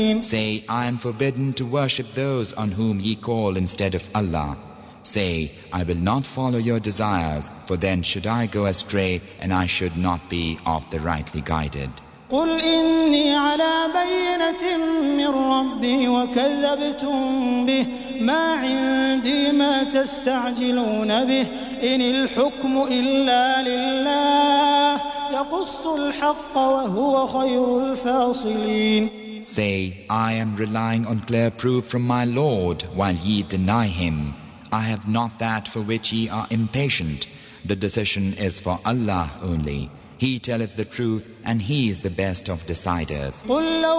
Say, I am forbidden to worship those on whom ye call instead of Allah. Say, I will not follow your desires, for then should I go astray and I should not be of the rightly guided. قل إني على بينة من ربي وكذبتم به ما عندي ما تستعجلون به إن الحكم إلا لله يقص الحق وهو خير الفاصلين. Say, I am relying on clear proof from my Lord while ye deny him. I have not that for which ye are impatient. The decision is for Allah only. He telleth the truth and He is the best of deciders.